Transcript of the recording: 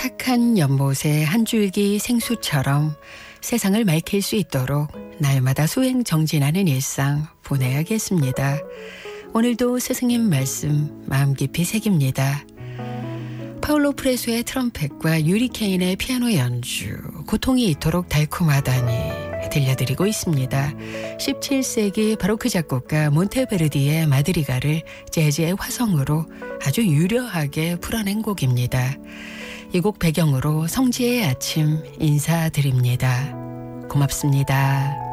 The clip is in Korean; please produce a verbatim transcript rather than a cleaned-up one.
착한 연못의 한 줄기 생수처럼 세상을 맑힐 수 있도록 날마다 수행 정진하는 일상 보내야겠습니다. 오늘도 스승님 말씀 마음 깊이 새깁니다. 파울로 프레소의 트럼펫과 유리 케인의 피아노 연주, 고통이 이토록 달콤하다니 들려드리고 있습니다. 십칠 세기 바로크 작곡가 몬테베르디의 마드리가를 재즈의 화성으로 아주 유려하게 풀어낸 곡입니다. 이 곡 배경으로 성지의 아침 인사드립니다. 고맙습니다.